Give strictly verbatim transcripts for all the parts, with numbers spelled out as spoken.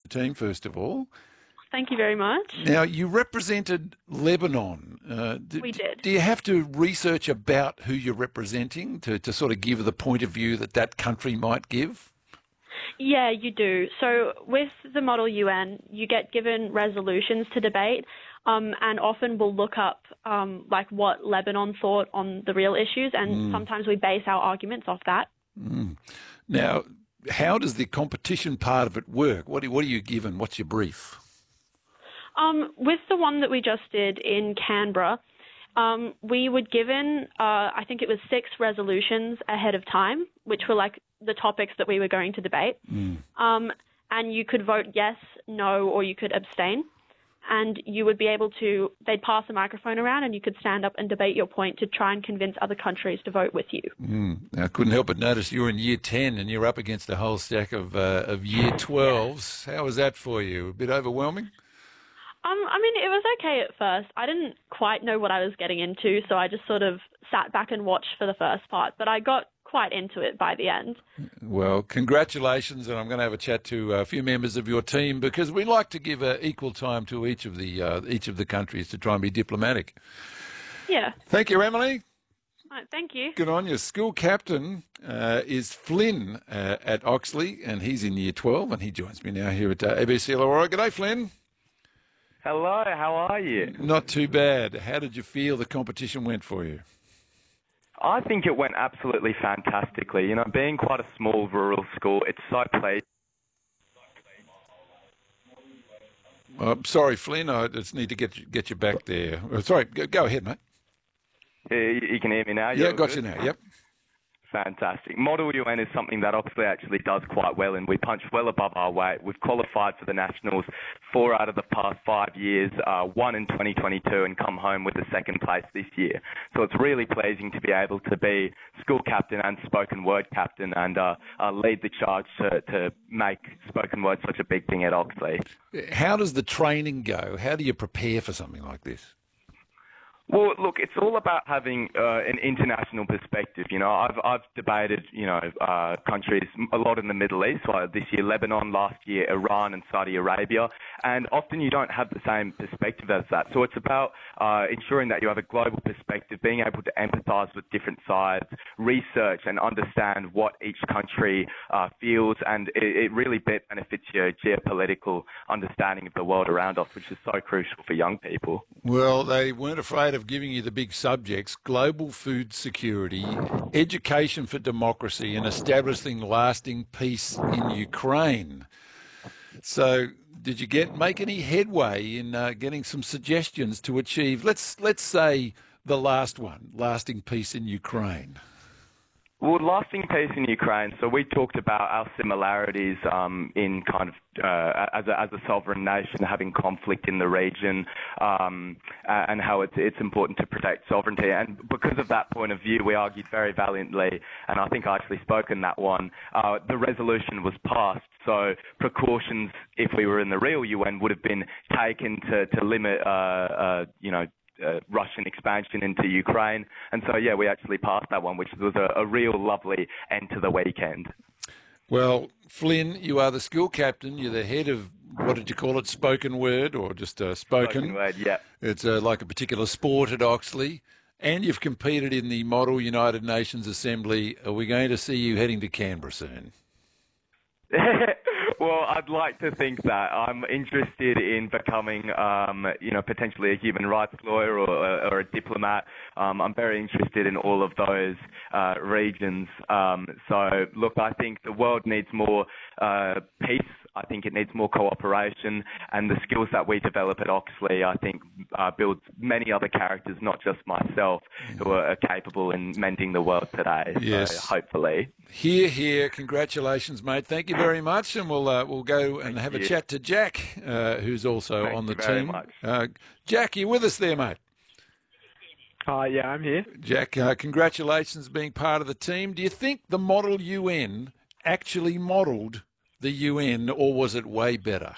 team, first of all. Thank you very much. Now, you represented Lebanon. Uh, d- We did. Do you have to research about who you're representing to, to sort of give the point of view that that country might give? Yeah, you do. So with the Model U N, you get given resolutions to debate, um, and often we'll look up um, like what Lebanon thought on the real issues, and mm. sometimes we base our arguments off that. Mm. Now, how does the competition part of it work? What, what are you given? What's your brief? Um, with the one that we just did in Canberra, um, we were given, uh, I think it was six resolutions ahead of time, which were like the topics that we were going to debate. Mm. Um, and you could vote yes, no, or you could abstain. And you would be able to, they'd pass a microphone around and you could stand up and debate your point to try and convince other countries to vote with you. Mm. Now, I couldn't help but notice you're in year ten and you're up against a whole stack of, uh, of year twelves. How was that for you? A bit overwhelming? Um, I mean, it was okay at first. I didn't quite know what I was getting into, so I just sort of sat back and watched for the first part, but I got quite into it by the end. Well, congratulations, and I'm going to have a chat to a few members of your team because we like to give uh, equal time to each of the uh, each of the countries to try and be diplomatic. Yeah. Thank you, Emily. Right, thank you. Good on you. School captain uh, is Flynn uh, at Oxley, and he's in year twelve, and he joins me now here at uh, A B C Illawarra. G'day, Flynn. Hello, how are you? Not too bad. How did you feel the competition went for you? I think it went absolutely fantastically. You know, being quite a small rural school, it's so pleasing. Uh, sorry, Flynn, I just need to get you, get you back there. Uh, sorry, go, go ahead, mate. Uh, you can hear me now? Yeah, You're got good? you now, yep. Fantastic. Model U N is something that Oxley actually does quite well in. We punch well above our weight. We've qualified for the Nationals four out of the past five years, uh, one in twenty twenty-two and come home with the second place this year. So it's really pleasing to be able to be school captain and spoken word captain and uh, uh, lead the charge to, to make spoken word such a big thing at Oxley. How does the training go? How do you prepare for something like this? Well, look, it's all about having uh, an international perspective. You know, I've I've debated, you know, uh, countries a lot in the Middle East. Like this year, Lebanon, last year, Iran and Saudi Arabia, and often you don't have the same perspective as that. So it's about uh, ensuring that you have a global perspective, being able to empathise with different sides, research and understand what each country uh, feels, and it, it really benefits your geopolitical understanding of the world around us, which is so crucial for young people. Well, they weren't afraid of giving you the big subjects: global food security, education for democracy, and establishing lasting peace in Ukraine. So, did you get make any headway in uh, getting some suggestions to achieve, let's let's say, the last one, lasting peace in Ukraine? Well, lasting peace in Ukraine. So we talked about our similarities um, in kind of uh, as, a, as a sovereign nation, having conflict in the region, um, and how it's, it's important to protect sovereignty. And because of that point of view, we argued very valiantly, and I think I actually spoke in that one. Uh, the resolution was passed, so precautions, if we were in the real U N, would have been taken to, to limit, uh, uh, you know, Uh, Russian expansion into Ukraine. And so, yeah, we actually passed that one, which was a, a real lovely end to the weekend. Well, Flynn, you are the school captain. You're the head of, what did you call it, spoken word or just uh, spoken? Spoken word, yeah. It's uh, like a particular sport at Oxley. And you've competed in the Model United Nations Assembly. Are we going to see you heading to Canberra soon? Well, I'd like to think that. I'm interested in becoming, um, you know, potentially a human rights lawyer or, or a diplomat. Um, I'm very interested in all of those uh, regions. Um, so, look, I think the world needs more uh, peace. I think it needs more cooperation, and the skills that we develop at Oxley, I think, uh, builds many other characters, not just myself, who are capable in mending the world today. Yes. So, hopefully. Here, here. Congratulations, mate. Thank you very much, and we'll uh, we'll go and Thank have you. a chat to Jack, uh, who's also Thank on the you very team. much. Uh, Jack, you with us there, mate? Uh, yeah, I'm here. Jack, uh, congratulations being part of the team. Do you think the Model U N actually modelled the U N, or was it way better?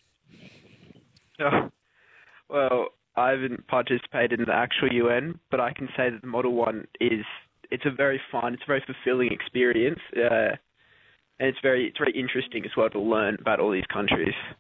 Oh, well, I haven't participated in the actual U N, but I can say that the Model One is, it's a very fun, it's a very fulfilling experience, uh, and it's very, it's very interesting as well to learn about all these countries.